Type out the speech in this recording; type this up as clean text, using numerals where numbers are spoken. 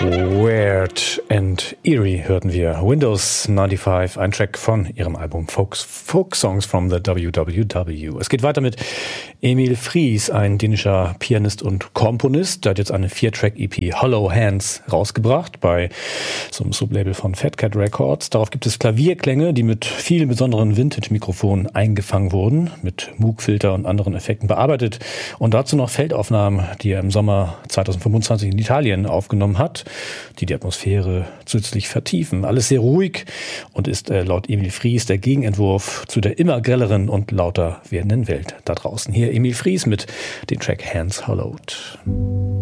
Weird and Eerie hörten wir. Windows 95, ein Track von ihrem Album Folk Songs from the WWW. Es geht weiter mit Emil Fries, ein dänischer Pianist und Komponist. Der hat jetzt eine 4-Track-EP Hollow Hands rausgebracht bei so einem Sublabel von Fat Cat Records. Darauf gibt es Klavierklänge, die mit vielen besonderen Vintage-Mikrofonen eingefangen wurden, mit Moog-Filter und anderen Effekten bearbeitet. Und dazu noch Feldaufnahmen, die er im Sommer 2025 in Italien aufgenommen hat, die Atmosphäre zusätzlich vertiefen. Alles sehr ruhig und ist laut Emil Fries der Gegenentwurf zu der immer grelleren und lauter werdenden Welt da draußen. Hier Emil Fries mit dem Track Hands Hollowed.